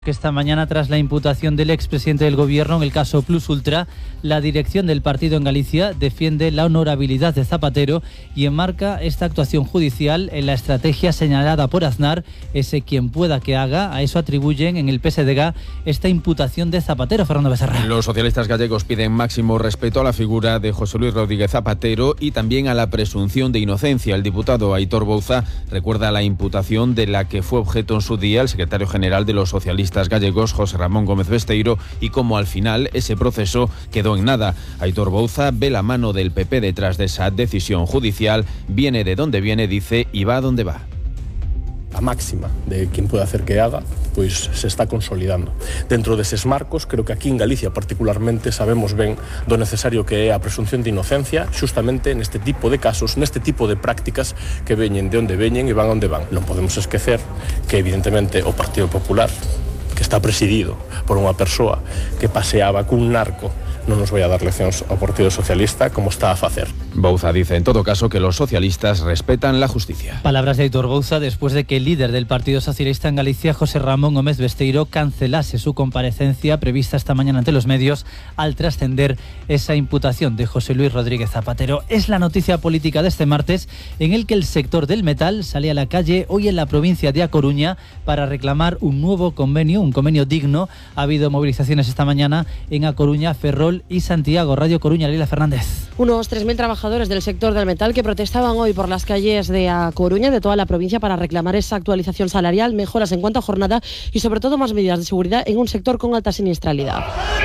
Que esta mañana, tras la imputación del expresidente del Gobierno en el caso Plus Ultra, la dirección del partido en Galicia defiende la honorabilidad de Zapatero y enmarca esta actuación judicial en la estrategia señalada por Aznar, ese quien pueda que haga. A eso atribuyen en el PSDG esta imputación de Zapatero. Fernando Becerra. Los socialistas gallegos piden máximo respeto a la figura de José Luis Rodríguez Zapatero y también a la presunción de inocencia. El diputado Aitor Bouza recuerda la imputación de la que fue objeto en su día el secretario general de los socialistas gallegos, José Ramón Gómez Besteiro, y cómo al final ese proceso quedó en nada. Aitor Bouza ve la mano del PP detrás de esa decisión judicial, viene de donde viene, dice, y va a donde va. A máxima de quien puede hacer que haga, pois se está consolidando. Dentro deses marcos, creo que aquí en Galicia particularmente sabemos ben do necesario que é a presunción de inocencia xustamente neste tipo de casos, neste tipo de prácticas que veñen de onde veñen e van onde van. Non podemos esquecer que evidentemente o Partido Popular, que está presidido por unha persoa que paseaba cun narco, non nos vai a dar leccións ao Partido Socialista como está a facer. Bouza dice en todo caso que los socialistas respetan la justicia. Palabras de Aitor Bouza después de que el líder del Partido Socialista en Galicia, José Ramón Gómez Besteiro, cancelase su comparecencia prevista esta mañana ante los medios al trascender esa imputación de José Luis Rodríguez Zapatero. Es la noticia política de este martes, en el que el sector del metal sale a la calle hoy en la provincia de A Coruña para reclamar un nuevo convenio, un convenio digno. Ha habido movilizaciones esta mañana en A Coruña, Ferrol y Santiago. Radio Coruña, Leila Fernández. Unos 3.000 trabajadores del sector del metal que protestaban hoy por las calles de A Coruña, de toda la provincia, para reclamar esa actualización salarial, mejoras en cuanto a jornada y sobre todo más medidas de seguridad en un sector con alta siniestralidad.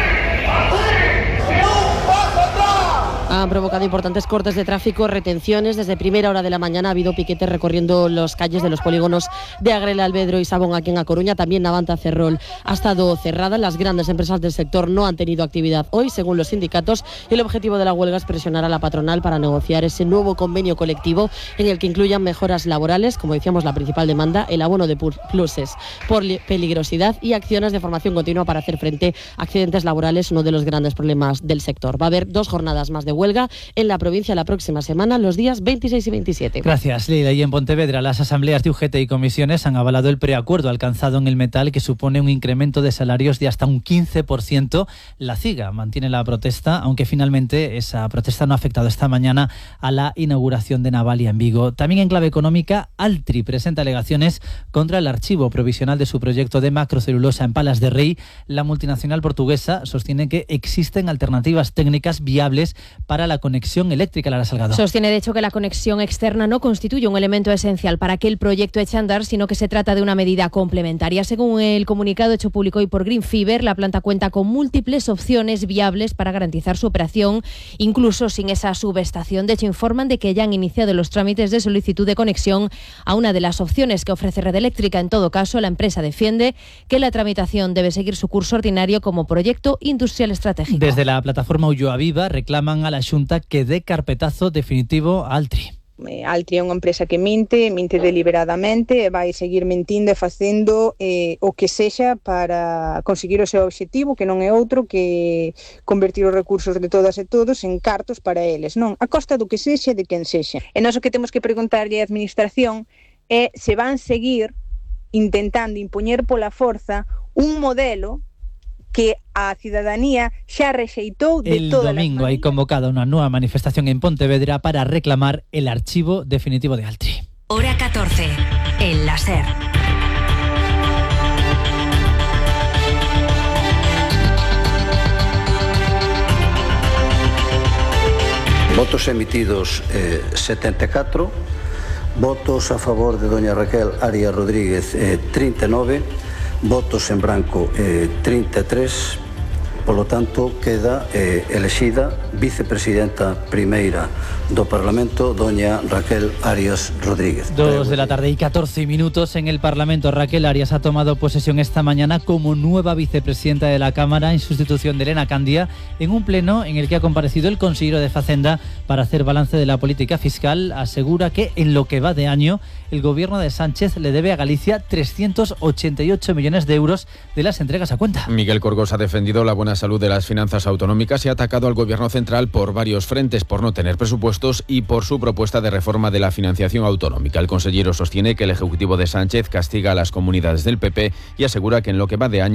Han provocado importantes cortes de tráfico, retenciones. Desde primera hora de la mañana ha habido piquetes recorriendo las calles de los polígonos de Agrela, Albedro y Sabón aquí en A Coruña. También Navanta, Ferrol ha estado cerrada. Las grandes empresas del sector no han tenido actividad hoy, según los sindicatos. El objetivo de la huelga es presionar a la patronal para negociar ese nuevo convenio colectivo en el que incluyan mejoras laborales, como decíamos, la principal demanda, el abono de pluses por peligrosidad y acciones de formación continua para hacer frente a accidentes laborales, uno de los grandes problemas del sector. Va a haber 2 jornadas más de huelga en la provincia la próxima semana, los días 26 y 27. Gracias, Leila. Y en Pontevedra, las asambleas de UGT y comisiones han avalado el preacuerdo alcanzado en el metal, que supone un incremento de salarios de hasta un 15%. La CIGA mantiene la protesta, aunque finalmente esa protesta no ha afectado esta mañana a la inauguración de Navalia en Vigo. También en clave económica, Altri presenta alegaciones contra el archivo provisional de su proyecto de macrocelulosa en Palas de Rei. La multinacional portuguesa sostiene que existen alternativas técnicas viables para la conexión eléctrica. Lara Salgado. Sostiene de hecho que la conexión externa no constituye un elemento esencial para que el proyecto eche a andar, sino que se trata de una medida complementaria. Según el comunicado hecho público hoy por Green Fiber, la planta cuenta con múltiples opciones viables para garantizar su operación, incluso sin esa subestación. De hecho, informan de que ya han iniciado los trámites de solicitud de conexión a una de las opciones que ofrece Red Eléctrica. En todo caso, la empresa defiende que la tramitación debe seguir su curso ordinario como proyecto industrial estratégico. Desde la plataforma Ulloa Viva reclaman a la Xunta que dé carpetazo definitivo a Altri. Altri é unha empresa que mente deliberadamente e vai seguir mentindo e facendo o que sexa para conseguir o seu obxectivo, que non é outro que convertir os recursos de todas e todos en cartos para eles, non, a costa do que sexa de quen sexa. E nós o que temos que preguntarlle á administración é se van seguir intentando impoñer pola forza un modelo que a ciudadanía xa rexeitou de todas as maneras. El domingo hai convocada unha nueva manifestación en Pontevedra para reclamar el archivo definitivo de Altri. Hora 14, el láser. Votos emitidos 74, votos a favor de doña Raquel Arias Rodríguez 39, votos en branco 33, polo tanto queda elexida vicepresidenta primeira do Parlamento, doña Raquel Arias Rodríguez. 2 de la tarde y 14 minutos en el Parlamento. Raquel Arias ha tomado posesión esta mañana como nueva vicepresidenta de la Cámara en sustitución de Elena Candia, en un pleno en el que ha comparecido el consejero de Facenda para hacer balance de la política fiscal. Asegura que en lo que va de año el gobierno de Sánchez le debe a Galicia 388 millones de euros de las entregas a cuenta. Miguel Corgos ha defendido la buena la salud de las finanzas autonómicas y ha atacado al Gobierno central por varios frentes, por no tener presupuestos y por su propuesta de reforma de la financiación autonómica. El consejero sostiene que el Ejecutivo de Sánchez castiga a las comunidades del PP y asegura que en lo que va de año